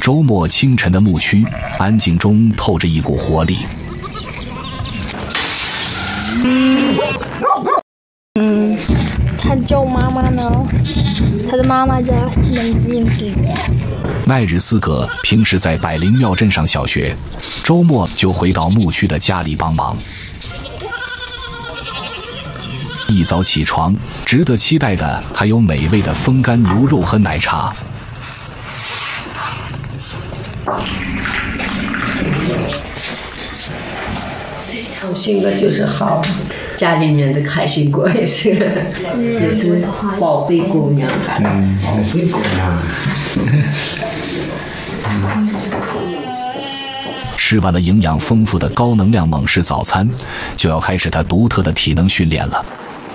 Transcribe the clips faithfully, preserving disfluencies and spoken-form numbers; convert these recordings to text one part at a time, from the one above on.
周末清晨的牧区，安静中透着一股活力。 嗯，他叫妈妈呢，他的妈妈在院子里。 奈日斯格平时在百灵庙镇上小学，周末就回到牧区的家里帮忙。一早起床，值得期待的还有美味的风干牛肉和奶茶。 我性格就是好，家里面的开心果也是，也是宝贝姑娘。 嗯，宝贝姑娘。 吃完了营养丰富的高能量猛士早餐，就要开始他独特的体能训练了。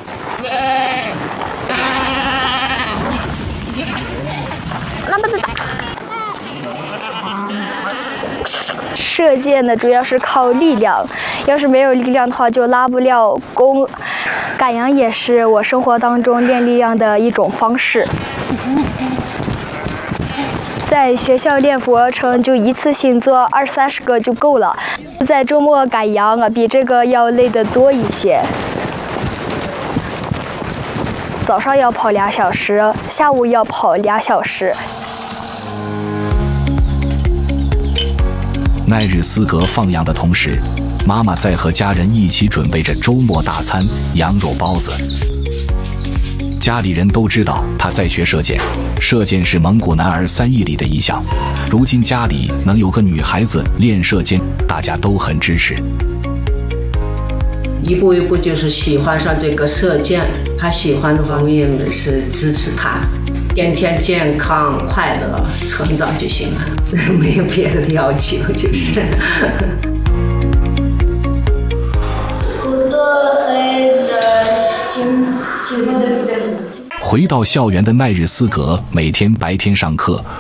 射箭呢，主要是靠力量，要是没有力量的话，就拉不了弓。赶羊也是我生活当中练力量的一种方式。在学校练俯卧撑，就一次性做二三十个就够了。在周末赶羊啊，比这个要累得多一些。早上要跑俩小时，下午要跑俩小时。 奈日斯格放羊的同时，妈妈在和家人一起准备着周末大餐——羊肉包子。家里人都知道他在学射箭，射箭是蒙古男儿三艺里的一项。如今家里能有个女孩子练射箭，大家都很支持。 一步一步就是喜欢上这个射箭，他喜欢的方面是支持他，天天健康快乐成长就行了，没有别的要求，就是。 回到校园的奈日斯格每天白天上课，